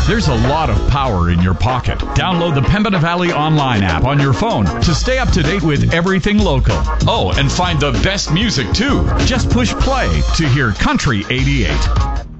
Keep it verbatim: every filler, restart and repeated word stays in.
There's a lot of power in your pocket. Download the Pembina Valley Online app on your phone to stay up to date with everything local. Oh, and find the best music too. Just push play to hear Country eighty-eight.